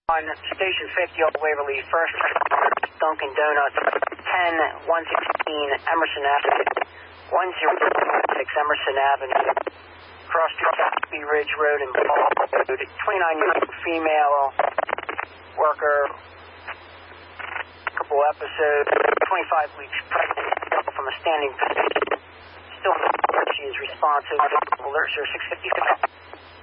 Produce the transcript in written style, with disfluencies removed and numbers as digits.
On Station 50 off Waverly, first Dunkin' Donuts, 10-116 Emerson Avenue, 10-6 Emerson Avenue, cross Bee Ridge Road and Ball Road, 29-year-old female worker, couple episodes, 25 weeks pregnant from a standing position, still she is responsive, alerts are 656.